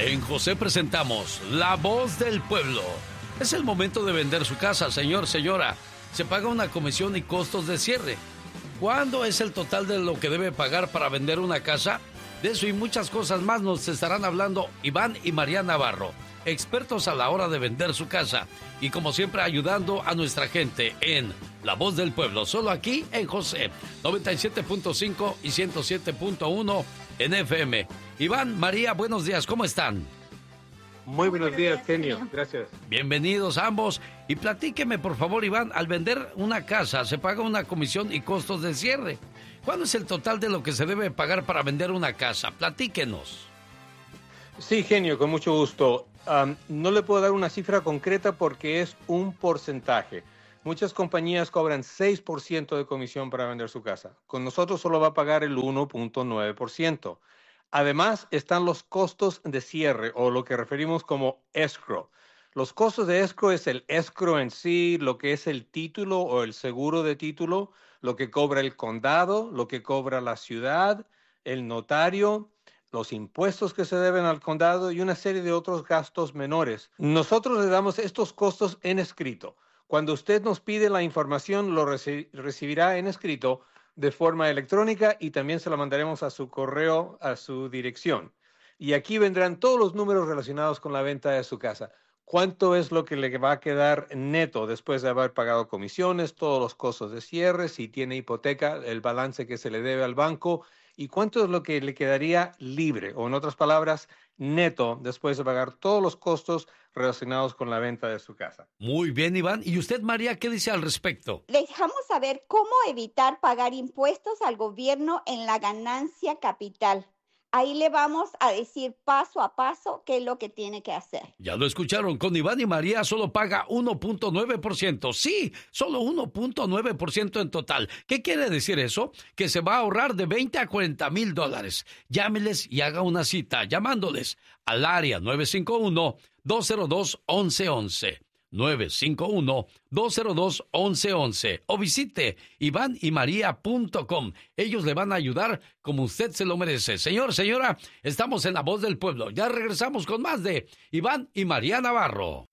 En José presentamos La Voz del Pueblo. Es el momento de vender su casa, señor, señora. Se paga una comisión y costos de cierre. ¿Cuándo es el total de lo que debe pagar para vender una casa? De eso y muchas cosas más nos estarán hablando Iván y María Navarro, expertos a la hora de vender su casa. Y como siempre ayudando a nuestra gente en La Voz del Pueblo, solo aquí en José, 97.5 y 107.1 en FM. Iván, María, buenos días, ¿cómo están? Muy buenos días, genio. Gracias. Bienvenidos ambos. Y platíqueme, por favor, Iván, al vender una casa se paga una comisión y costos de cierre. ¿Cuándo es el total de lo que se debe pagar para vender una casa? Platíquenos. Sí, genio, con mucho gusto. No le puedo dar una cifra concreta porque es un porcentaje. Muchas compañías cobran 6% de comisión para vender su casa. Con nosotros solo va a pagar el 1.9%. Además, están los costos de cierre, o lo que referimos como escrow. Los costos de escrow es el escrow en sí, lo que es el título o el seguro de título, lo que cobra el condado, lo que cobra la ciudad, el notario, los impuestos que se deben al condado y una serie de otros gastos menores. Nosotros le damos estos costos en escrito. Cuando usted nos pide la información, lo recibirá en escrito de forma electrónica y también se la mandaremos a su correo, a su dirección. Y aquí vendrán todos los números relacionados con la venta de su casa. ¿Cuánto es lo que le va a quedar neto después de haber pagado comisiones, todos los costos de cierre, si tiene hipoteca, el balance que se le debe al banco? ¿Y cuánto es lo que le quedaría libre? O en otras palabras, neto después de pagar todos los costos relacionados con la venta de su casa. Muy bien, Iván. ¿Y usted, María, qué dice al respecto? Dejamos saber cómo evitar pagar impuestos al gobierno en la ganancia capital. Ahí le vamos a decir paso a paso qué es lo que tiene que hacer. Ya lo escucharon, con Iván y María solo paga 1.9%. Sí, solo 1.9% en total. ¿Qué quiere decir eso? Que se va a ahorrar de 20 a 40 mil dólares. Llámeles y haga una cita llamándoles al área 951-202-1111. 951-202-1111 o visite ivanymaria.com. Ellos le van a ayudar como usted se lo merece. Señor, señora, estamos en La Voz del Pueblo. Ya regresamos con más de Iván y María Navarro.